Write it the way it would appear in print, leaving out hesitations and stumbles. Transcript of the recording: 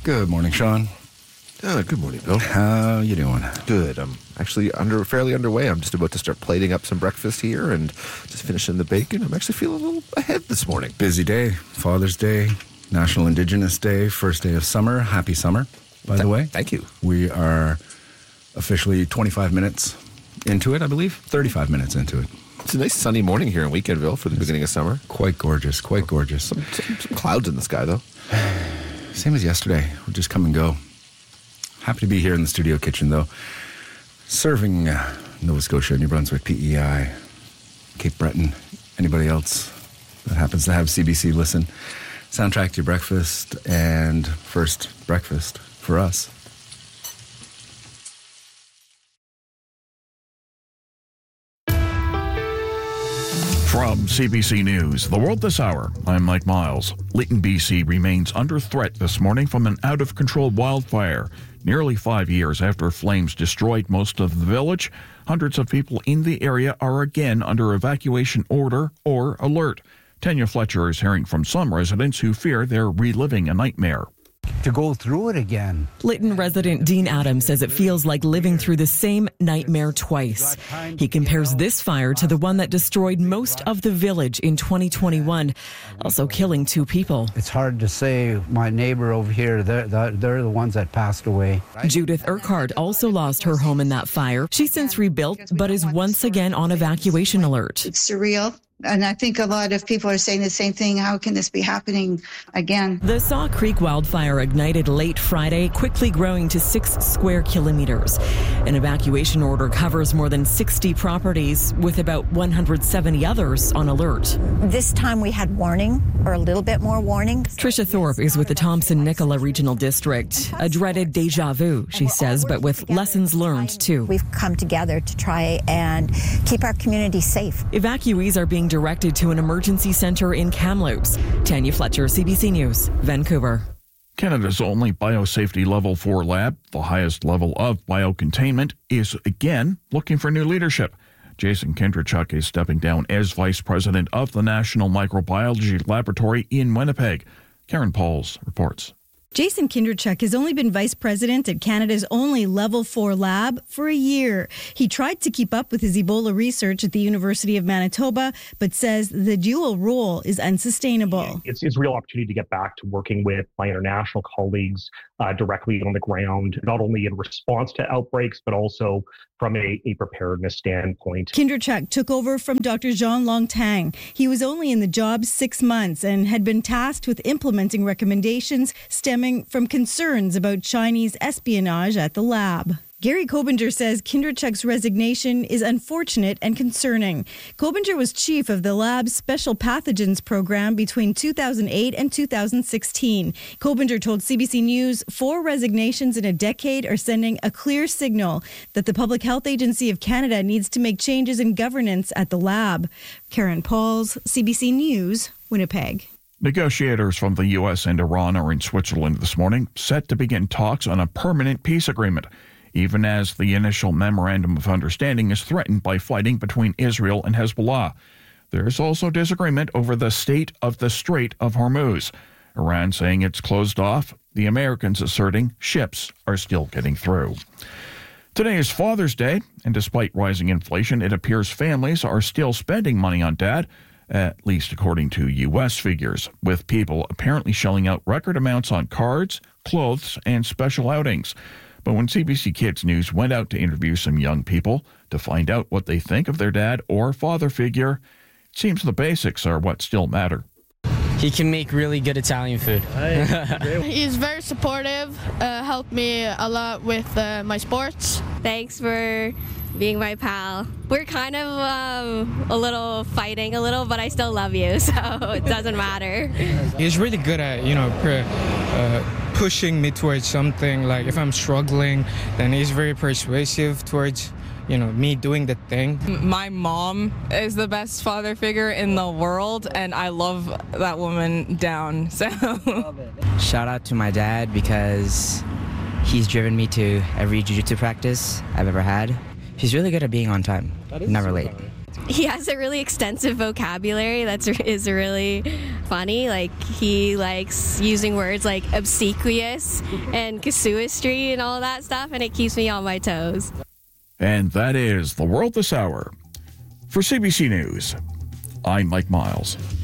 Good morning, Sean. Good morning, Bill. How you doing? Good. I'm actually fairly underway. I'm just about to start plating up some breakfast here and just finishing the bacon. I'm actually feeling a little ahead this morning. Busy day. Father's Day, National Indigenous Day, first day of summer. Happy summer, by the way. Thank you. We are officially 25 minutes into it, I believe. 35 minutes into it. It's a nice sunny morning here in Weekendville for the beginning of summer. Quite gorgeous, quite gorgeous. Some clouds in the sky, though. Same as yesterday. We'll just come and go. Happy to be here in the studio kitchen, though. Serving Nova Scotia, New Brunswick, PEI, Cape Breton, anybody else that happens to have CBC listen. Soundtrack to your breakfast and first breakfast for us. From CBC News, The World This Hour, I'm Mike Miles. Lytton, BC remains under threat this morning from an out-of-control wildfire. Nearly 5 years after flames destroyed most of the village, hundreds of people in the area are again under evacuation order or alert. Tanya Fletcher is hearing from some residents who fear they're reliving a nightmare. To go through it again. Lytton resident Dean Adams says it feels like living through the same nightmare twice. He compares this fire to the one that destroyed most of the village in 2021, also killing 2 people. It's hard to say. My neighbor over here, they're the ones that passed away. Judith Urquhart also lost her home in that fire. She's since rebuilt, but is once again on evacuation alert. It's surreal. And I think a lot of people are saying the same thing. How can this be happening again? The Saw Creek wildfire ignited late Friday, quickly growing to 6 square kilometers. An evacuation order covers more than 60 properties, with about 170 others on alert. This time we had warning, or a little bit more warning. Tricia Thorpe is with the Thompson-Nicola Regional District. A dreaded deja vu, she says, but with lessons learned, too. We've come together to try and keep our community safe. Evacuees are being directed to an emergency centre in Kamloops. Tanya Fletcher, CBC News, Vancouver. Canada's only biosafety level 4 lab, the highest level of biocontainment, is again looking for new leadership. Jason Kindrachuk is stepping down as vice president of the National Microbiology Laboratory in Winnipeg. Karen Pauls reports. Jason Kindrachuk has only been vice president at Canada's only level 4 lab for a year. He tried to keep up with his Ebola research at the University of Manitoba, but says the dual role is unsustainable. It's a real opportunity to get back to working with my international colleagues directly on the ground, not only in response to outbreaks, but also from a preparedness standpoint. Kindrachuk took over from Dr. Jean Longtang. He was only in the job 6 months and had been tasked with implementing recommendations stemming from concerns about Chinese espionage at the lab. Gary Kobinger says Kindrachuk's resignation is unfortunate and concerning. Kobinger was chief of the lab's special pathogens program between 2008 and 2016. Kobinger told CBC News 4 resignations in a decade are sending a clear signal that the Public Health Agency of Canada needs to make changes in governance at the lab. Karen Pauls, CBC News, Winnipeg. Negotiators from the U.S. and Iran are in Switzerland this morning, set to begin talks on a permanent peace agreement, even as the initial memorandum of understanding is threatened by fighting between Israel and Hezbollah. There is also disagreement over the state of the Strait of Hormuz. Iran saying it's closed off, the Americans asserting ships are still getting through. Today is Father's Day, and despite rising inflation, it appears families are still spending money on Dad, at least according to U.S. figures, with people apparently shelling out record amounts on cards, clothes, and special outings. But when CBC Kids News went out to interview some young people to find out what they think of their dad or father figure, it seems the basics are what still matter. He can make really good Italian food. He's very supportive, helped me a lot with my sports. Thanks for being my pal. We're kind of a little fighting a little, but I still love you, so it doesn't matter. He's really good at, pushing me towards something. Like if I'm struggling, then he's very persuasive towards me doing the thing. My mom is the best father figure in the world, and I love that woman down. So shout out to my dad because he's driven me to every jiu-jitsu practice I've ever had. He's really good at being on time, never late. He has a really extensive vocabulary that is really funny. Like, he likes using words like obsequious and casuistry and all that stuff, and it keeps me on my toes. And that is The World This Hour. For CBC News, I'm Mike Miles.